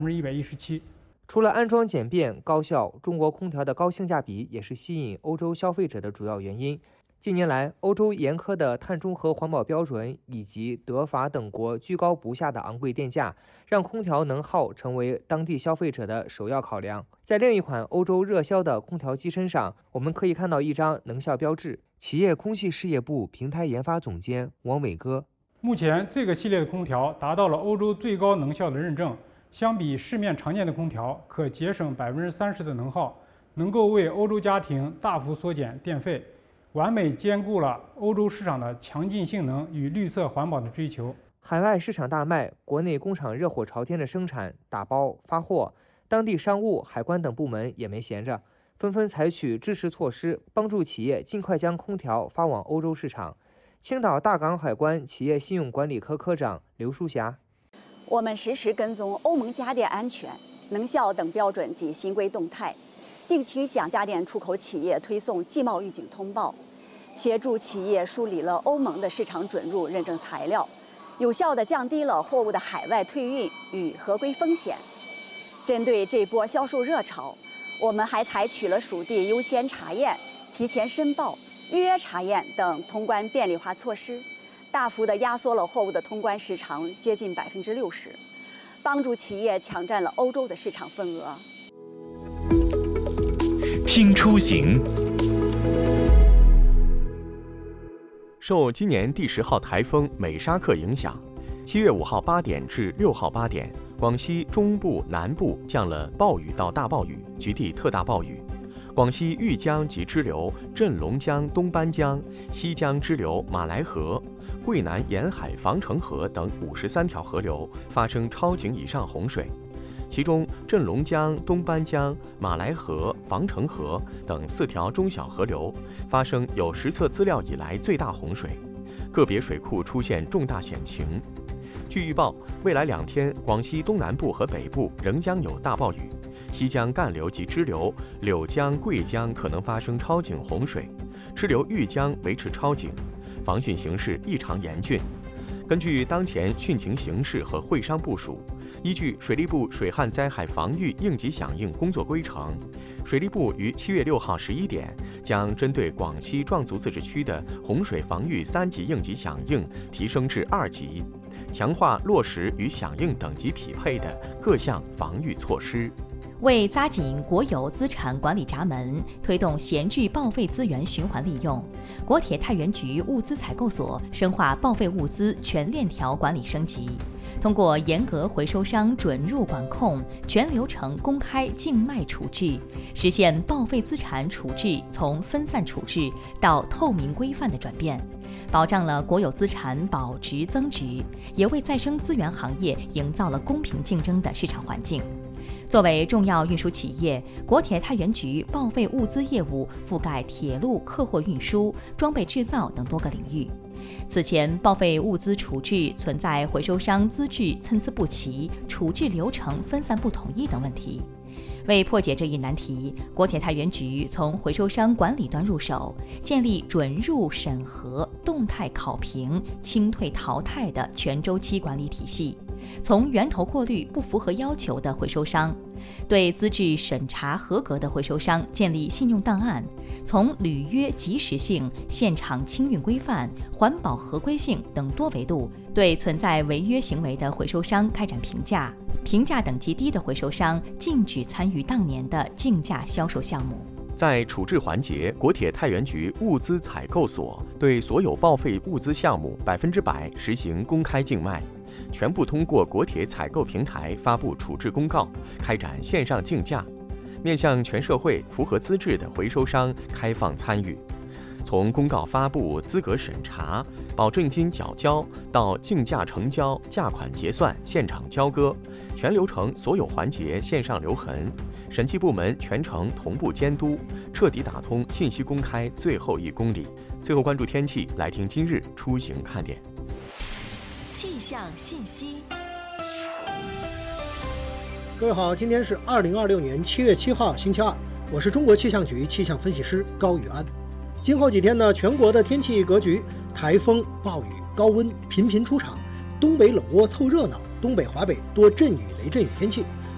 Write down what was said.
117%。 除了安装简便高效，中国空调的高性价比也是吸引欧洲消费者的主要原因。近年来，欧洲严苛的碳中和环保标准以及德法等国居高不下的昂贵电价，让空调能耗成为当地消费者的首要考量。在另一款欧洲热销的空调机身上，我们可以看到一张能效标志。企业空气事业部平台研发总监王伟歌： 目前这个系列的空调达到了欧洲最高能效的认证。相比市面常见的空调，可节省30%的能耗，能够为欧洲家庭大幅缩减电费，完美兼顾了欧洲市场的强劲性能与绿色环保的追求。 海外市场大卖，国内工厂热火朝天的生产、打包、发货，当地商务、海关等部门也没闲着，纷纷采取支持措施，帮助企业尽快将空调发往欧洲市场。青岛大港海关企业信用管理科科长刘淑霞： 我们实时跟踪欧盟家电安全、能效等标准及新规动态，定期向家电出口企业推送季贸预警通报，协助企业梳理了欧盟的市场准入认证材料，有效地降低了货物的海外退运与合规风险。针对这波销售热潮，我们还采取了属地优先查验、提前申报、预约查验等通关便利化措施，大幅地压缩了货物的通关时长，接近60%，帮助企业抢占了欧洲的市场份额。 听出行。受今年第10号台风美沙克影响，7月5号8点至6号8点，广西中部、南部降了暴雨到大暴雨，局地特大暴雨。广西玉江及支流镇龙江东班江、西江支流马来河、桂南沿海防城河等53条河流发生超警以上洪水，其中镇龙江、东班江、马来河、防城河等4条中小河流发生有实测资料以来最大洪水，个别水库出现重大险情。据预报，未来2天，广西东南部和北部仍将有大暴雨，西江干流及支流柳江、桂江可能发生超警洪水，支流玉江维持超警，防汛形势异常严峻。根据当前汛情形势和会商部署，依据水利部水旱灾害防御应急响应工作规程，水利部于7月6号11点将针对广西壮族自治区的洪水防御3级应急响应提升至2级，强化落实与响应等级匹配的各项防御措施。 为扎紧国有资产管理闸门，推动闲置报废资源循环利用，国铁太原局物资采购所深化报废物资全链条管理升级，通过严格回收商准入管控、全流程公开静脉处置，实现报废资产处置从分散处置到透明规范的转变，保障了国有资产保值增值，也为再生资源行业营造了公平竞争的市场环境。作为重要运输企业，国铁太原局报废物资业务覆盖铁路客货运输、装备制造等多个领域。此前，报废物资处置存在回收商资质参差不齐、处置流程分散不统一等问题。为破解这一难题，国铁太原局从回收商管理端入手，建立准入审核、动态考评、清退淘汰的全周期管理体系，从源头过滤不符合要求的回收商，对资质审查合格的回收商建立信用档案，从履约及时性、现场清运规范、环保合规性等多维度对存在违约行为的回收商开展评价，评价等级低的回收商禁止参与当年的竞价销售项目。 在处置环节，国铁太原局物资采购所对所有报废物资项目100%实行公开静脉，全部通过国铁采购平台发布处置公告，开展线上竞价，面向全社会符合资质的回收商开放参与。从公告发布、资格审查、保证金缴交到竞价成交、价款结算、现场交割，全流程所有环节线上留痕，审计部门全程同步监督，彻底打通信息公开最后1公里。最后关注天气，来听今日出行看点。 气象信息。 各位好，今天是2026年7月7号，星期二，我是中国气象局气象分析师高宇安。今后几天呢，全国的天气格局，台风、暴雨、高温频频出场，东北冷窝凑热闹，东北、华北多阵雨、雷阵雨天气。